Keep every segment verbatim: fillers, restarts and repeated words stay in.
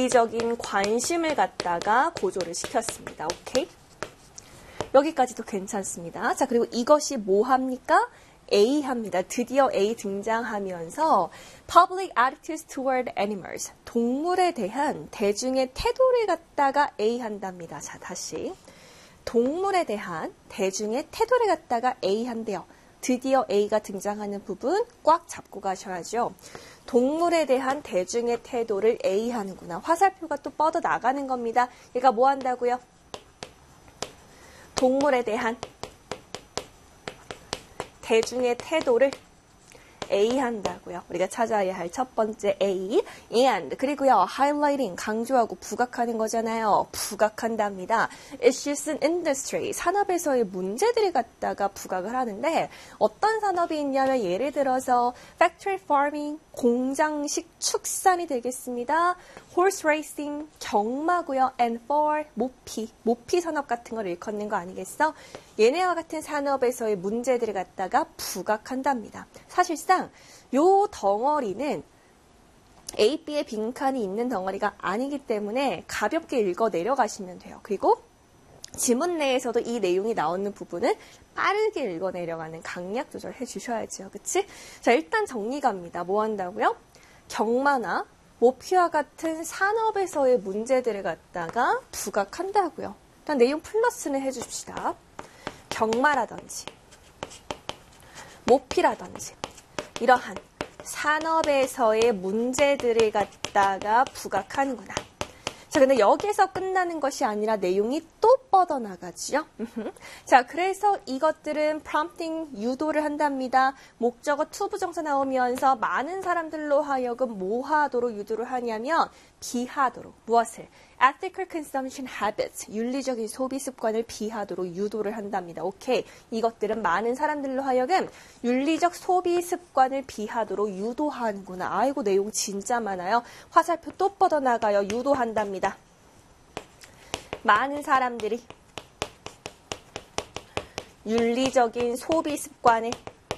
윤리적인 관심을 갖다가 고조를 시켰습니다. 오케이? 여기까지도 괜찮습니다. 자, 그리고 이것이 뭐 합니까? A 합니다. 드디어 A 등장하면서 public attitudes toward animals. 동물에 대한 대중의 태도를 갖다가 A 한답니다. 자, 다시. 동물에 대한 대중의 태도를 갖다가 A 한대요. 드디어 A가 등장하는 부분 꽉 잡고 가셔야죠. 동물에 대한 대중의 태도를 A 하는구나. 화살표가 또 뻗어 나가는 겁니다. 얘가 뭐 한다고요? 동물에 대한 대중의 태도를 A 한다고요. 우리가 찾아야 할 첫 번째 A. and 그리고요. highlighting 강조하고 부각하는 거잖아요. 부각한답니다. issues in industry 산업에서의 문제들을 갖다가 부각을 하는데 어떤 산업이 있냐면 예를 들어서 factory farming 공장식 축산이 되겠습니다. horse racing 경마고요. and for 모피 모피 산업 같은 걸 일컫는 거 아니겠어? 얘네와 같은 산업에서의 문제들을 갖다가 부각한답니다. 사실상 요 덩어리는 A, B의 빈칸이 있는 덩어리가 아니기 때문에 가볍게 읽어 내려가시면 돼요. 그리고 지문 내에서도 이 내용이 나오는 부분은 빠르게 읽어 내려가는 강약 조절해 주셔야죠. 그치? 자, 일단 정리 갑니다. 뭐 한다고요? 경마나 모피와 같은 산업에서의 문제들을 갖다가 부각한다고요. 일단 내용 플러스는 해줍시다. 경마라든지 모피라든지 이러한 산업에서의 문제들을 갖다가 부각하는구나. 자, 근데 여기서 끝나는 것이 아니라 내용이 또 뻗어나가지요. 자, 그래서 이것들은 prompting 유도를 한답니다. 목적어 to 부정사 나오면서 많은 사람들로 하여금 뭐 하도록 유도를 하냐면 비하도록 무엇을? ethical consumption habits 윤리적인 소비 습관을 비하도록 유도를 한답니다. 오케이. 이것들은 많은 사람들로 하여금 윤리적 소비 습관을 비하도록 유도하는구나. 아이고 내용 진짜 많아요. 화살표 또 뻗어나가요. 유도한답니다. 많은 사람들이 윤리적인 소비 습관을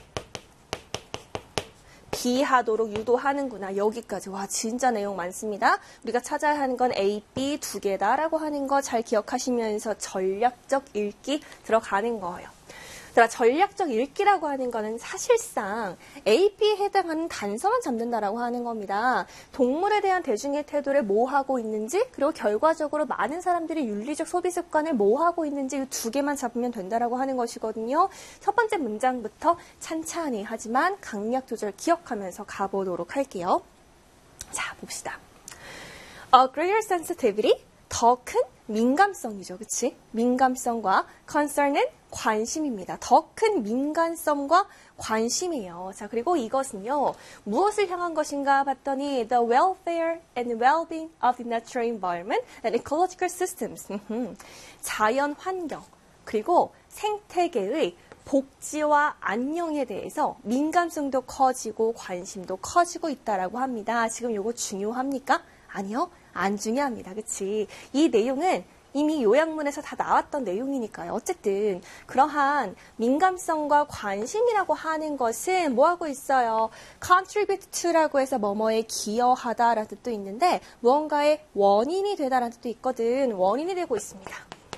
비하도록 유도하는구나. 여기까지. 와, 진짜 내용 많습니다. 우리가 찾아야 하는 건 A, B 두 개다라고 하는 거 잘 기억하시면서 전략적 읽기 들어가는 거예요. 자, 전략적 읽기라고 하는 거는 사실상 A, B에 해당하는 단서만 잡는다라고 하는 겁니다. 동물에 대한 대중의 태도를 뭐 하고 있는지, 그리고 결과적으로 많은 사람들이 윤리적 소비 습관을 뭐 하고 있는지 이 두 개만 잡으면 된다라고 하는 것이거든요. 첫 번째 문장부터 찬찬히 하지만 강약 조절 기억하면서 가보도록 할게요. 자, 봅시다. A greater sensitivity, 더 큰 민감성이죠. 그치? 민감성과 concern은 관심입니다. 더 큰 민감성과 관심이에요. 자, 그리고 이것은요, 무엇을 향한 것인가 봤더니 the welfare and well-being of the natural environment and ecological systems. 자연 환경, 그리고 생태계의 복지와 안녕에 대해서 민감성도 커지고 관심도 커지고 있다라고 합니다. 지금 요거 중요합니까? 아니요. 안 중요합니다. 그치? 이 내용은 이미 요약문에서 다 나왔던 내용이니까요. 어쨌든 그러한 민감성과 관심이라고 하는 것은 뭐하고 있어요? contribute to라고 해서 뭐뭐에 기여하다라는 뜻도 있는데 무언가의 원인이 되다라는 뜻도 있거든. 원인이 되고 있습니다.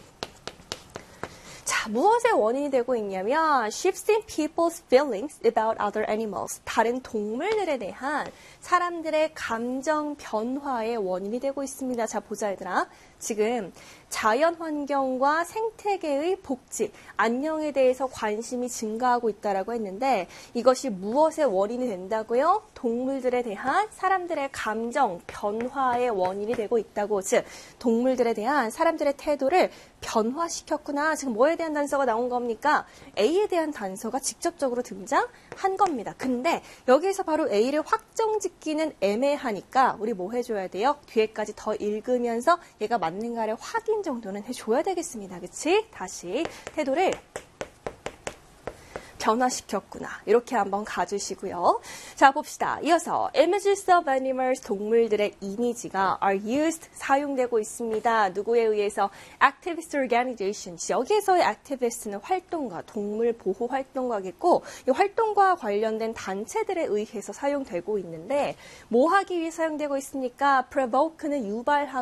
자, 무엇의 원인이 되고 있냐면 shifts in people's feelings about other animals. 다른 동물들에 대한 사람들의 감정 변화의 원인이 되고 있습니다. 자, 보자 얘들아. 지금 자연 환경과 생태계의 복지, 안녕에 대해서 관심이 증가하고 있다라고 했는데 이것이 무엇의 원인이 된다고요? 동물들에 대한 사람들의 감정 변화의 원인이 되고 있다고. 즉, 동물들에 대한 사람들의 태도를 변화시켰구나. 지금 뭐에 대한 단서가 나온 겁니까? A에 대한 단서가 직접적으로 등장한 겁니다. 근데 여기에서 바로 A를 확정짓기는 애매하니까 우리 뭐 해줘야 돼요? 뒤에까지 더 읽으면서 얘가 맞는가를 확인 정도는 해줘야 되겠습니다. 그치? 다시 태도를 변화시켰구나. 이렇게 한번 가주시고요. 자, 봅시다. 이어서 images of animals, 동물들의 이미지가 are used, 사용되고 있습니다. 누구에 의해서? activist organizations. 여기에서의 activist는 활동가, 동물 보호 활동가겠고 이 활동과 관련된 단체들에 의해서 사용되고 있는데 뭐 하기 위해 사용되고 있습니까? provoke는 유발하고